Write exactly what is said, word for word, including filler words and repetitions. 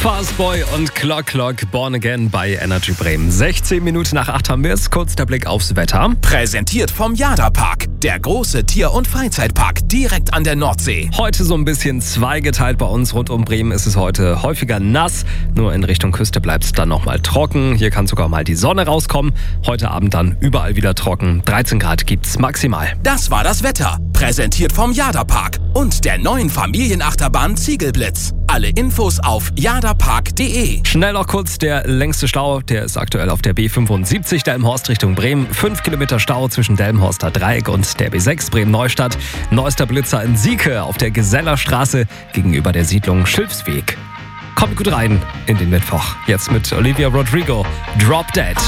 Fastboy und Clock Clock Born Again bei Energy Bremen. sechzehn Minuten nach acht haben wir es. Kurz der Blick aufs Wetter. Präsentiert vom Jada-Park, der große Tier- und Freizeitpark direkt an der Nordsee. Heute so ein bisschen zweigeteilt bei uns. Rund um Bremen ist es heute häufiger nass. Nur in Richtung Küste bleibt es dann nochmal trocken. Hier kann sogar mal die Sonne rauskommen. Heute Abend dann überall wieder trocken. dreizehn Grad gibt's maximal. Das war das Wetter. Präsentiert vom Jada-Park und der neuen Familienachterbahn Ziegelblitz. Alle Infos auf jadapark punkt de. Schnell noch kurz der längste Stau. Der ist aktuell auf der B fünfundsiebzig Delmenhorst Richtung Bremen. fünf Kilometer Stau zwischen Delmenhorster Dreieck und der B sechs Bremen-Neustadt. Neuester Blitzer in Sieke auf der Gesellerstraße gegenüber der Siedlung Schilfsweg. Kommt gut rein in den Mittwoch. Jetzt mit Olivia Rodrigo. Drop Dead.